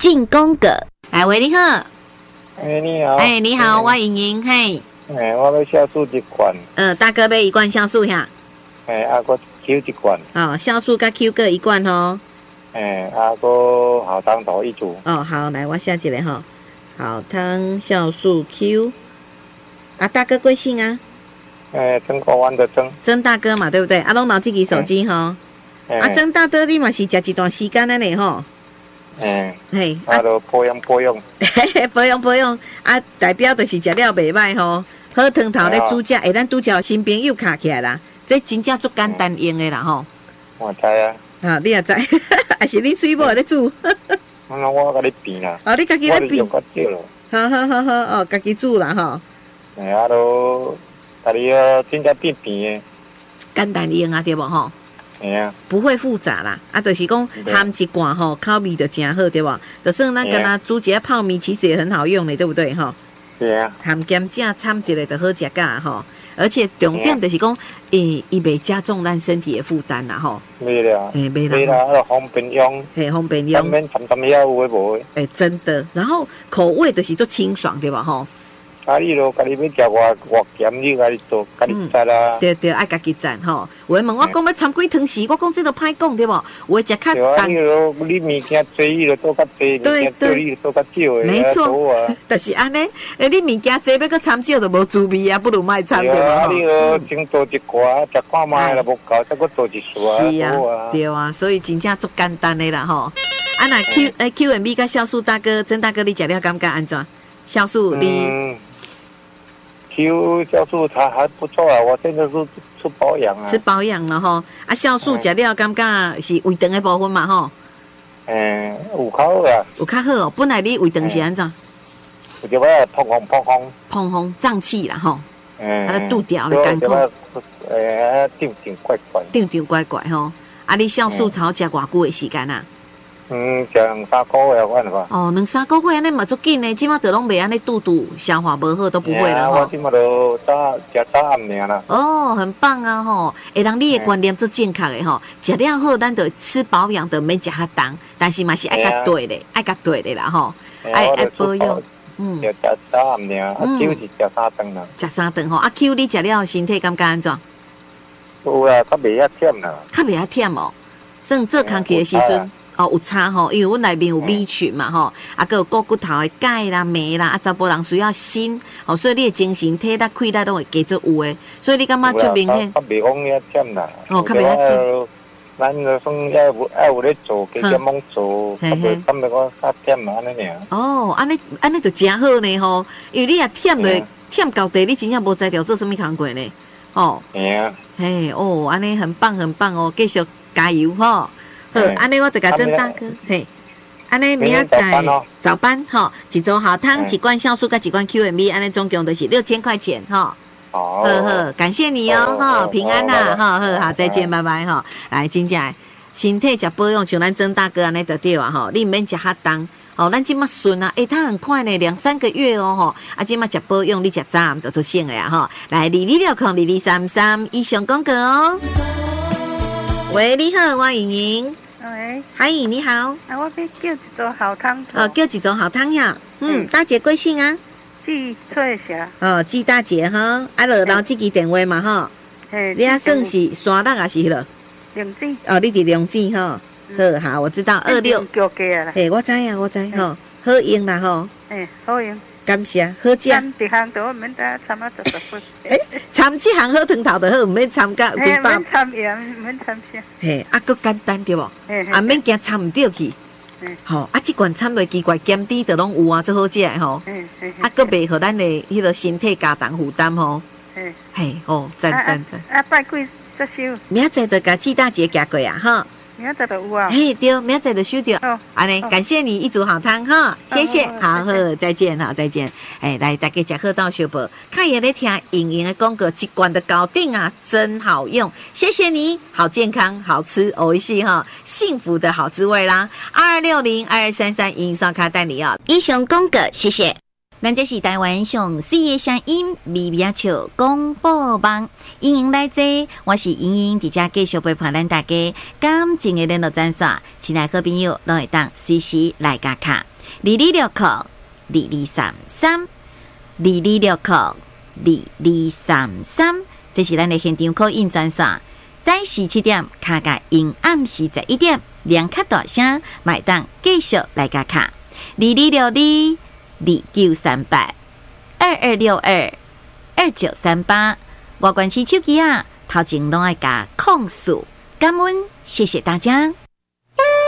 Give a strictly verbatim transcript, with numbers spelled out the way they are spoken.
进攻个。来，喂，你好。 哎，你好。 哎，你好，我莹莹，嘿。 哎，我要酵素一罐。 呃，大哥买一罐酵素呀。 哎，啊，我 Q 一罐。 哦，酵素跟 Q 各一罐哦。 哎，啊，个好汤头一组。 哦，好，来，我写一个哈。好汤酵素 Q。啊，大哥贵姓啊？ 哎，曾国湾的曾。 曾大哥嘛，对不对？啊，拢拿自己手机哈。 哎、 啊，曾大哥，你嘛是食一段时间了呢吼。 嗯， 嘿， 啊，都保养保养， 保养保养，啊，代表就是食了袂歹吼，好汤头咧煮食，会咱拄着新朋友卡起来啦，这真正足简单用的啦吼。 我知啊。 啊，你也知，还是你水某咧煮？ 那我甲你变啦。 哦，你家己咧变。 我就少咯。 好好好好，哦，家己煮啦吼。 哎，啊都，家己啊，真正变变的。 简单用啊，对无吼？ 啊、 不会复杂啦，啊，就是讲含一罐吼，口味就真好，对吧？就算咱跟他煮一下泡面，其实也很好用的，对不对吼？ 对啊。 含咸酱掺一个就好食噶吼，而且重点就是讲，诶，伊袂加重咱身体的负担啦吼。 袂啦， 诶，袂啦， 袂啦，啊，方便用， 嘿，方便用， 免掺掺遐有诶无诶。 诶，真的，然后口味就是做清爽，对吧吼？ 啊，你咯，家己要食偌偌咸，你家己做，家己知啦。 对对，爱家己赞吼。有人问我讲要掺几汤匙，我讲这都歹讲对无？有诶食较重。对啊，你咯，你物件多，伊就做较多；物件少，你就做较少诶。 没错，就是安尼。诶，你物件多要搁掺少就无滋味啊，不如莫掺对无？ 啊，你咯，先做一寡，食看卖啦，无够再搁做一束啊。 是啊，对啊，所以真正足简单诶啦吼。啊，那 Q 诶 Q and B 甲酵素大哥、曾大哥，你食了感觉安怎？酵素你。 Q 酵素它还不错啊，我现在是吃保养啊。 吃保养了吼，啊酵素食了感觉是胃肠的部分嘛吼。 嗯，有较好啊。 有较好哦，本来你胃肠是安怎？ 有点仔痛风痛风。 痛风胀气啦吼。 嗯。 啊，肚条咧干苦。 诶，胀胀怪怪。 胀胀怪怪吼，啊你酵素草食偌久的时间啊？ 嗯，食两三个月我吧。 哦，两三个月安尼嘛足紧的，即马就拢袂安尼肚肚消化无好都不会了吼。 我即马就早食早暗尔啦。 哦，很棒啊吼！会让你的观念做正确的吼，食了好，咱就吃保养的免食较重，但是嘛是爱甲对的，爱甲对的啦吼，爱爱保养。 嗯。食食早暗尔，啊 Q 是食三顿啦。 食三顿吼，啊 Q 你食了身体感觉安怎？ 有啊，较袂遐忝啦。 较袂遐忝哦，算做工课的时阵。哦，有差吼，因为阮内面有 B 群嘛吼，啊，佮有骨骨头的钙啦、镁啦，啊，查甫人需要锌，哦，所以你的精神、体力、气力都会加做有诶，所以你感觉足明显。 较袂讲遐忝啦。 哦，较袂遐忝。 咱就算要有要有咧做，加减忙做，较袂感觉讲较忝安尼尔。 哦，安尼安尼就真好呢吼，因为你若忝咧，忝到底，你真正无才调做什么工课呢？哦。嘿啊。嘿，哦，安尼很棒很棒哦，继续加油吼。好，安尼我就甲曾大哥，嘿，安尼明仔载早班吼，一周好汤，一罐酵素甲一罐 Q and B， 安尼总共就是六千块钱吼。好，好，感谢你哦，吼，平安呐，吼，好好，再见，拜拜吼。来，真正身体食保养，像咱曾大哥安尼就对啊吼，你毋免食较重，哦，咱即马顺啊，诶，它很快呢，两三个月哦吼，啊，即马食保养，你食早暗就出现了呀吼。来，二二六空二二三三，以上广告哦。喂，你好，我莹莹。 喂， 嗨，你好。 啊，我要叫一桌好汤。 哦，叫一桌好汤呀。嗯，大姐贵姓啊？ 季翠霞。 哦，季大姐哈，啊，落楼这支电话嘛哈。嘿，你啊算是山东还是落？ 龙井。 哦，你伫龙井哈。好好，我知道二六。 叫家啦。 嘿，我知呀，我知吼，好用啦吼。 嘿，好用。 感谢，好食。 参一项都免得参啊十十分。 诶，参这项好汤头就好，唔免参甲几百。 免参盐，免参啥。 嘿，啊，佫简单对无？啊，免惊参唔到去。吼，啊，即罐参落奇怪咸甜就拢有啊，最好食诶吼。啊，佫袂互咱的迄个身体加重负担吼。嘿，哦，赞赞赞。 啊，拜几再收？ 明仔载就甲季大姐行过啊，哈。 明仔载就有啊。 嘿，对，明仔载就收着。哦，安尼，感谢你一组好汤哈，谢谢，好好，再见哈，再见。哎，来，大家食好到小宝，看也咧听莹莹的广告，一罐的搞定啊，真好用，谢谢你，好健康，好吃，美味しい哈，幸福的好滋味啦。二二六零二二三三营刷卡带你哦，以上广告，谢谢。咱这是台湾上四个声音微微笑广播网，莹莹来坐，我是莹莹，伫遮继续陪伴咱大家感情的联络站线，亲爱好朋友，拢会当随时来加卡。 二二六零二二三三，二二六零二二三三，这是咱的现场 call in 专线。早时七点，卡甲因暗时十一点，两卡大声，买单继续来加卡。二二六二二九三八，二二六二二九三八。外关市手机啊，头前拢爱加控诉。感恩，谢谢大家。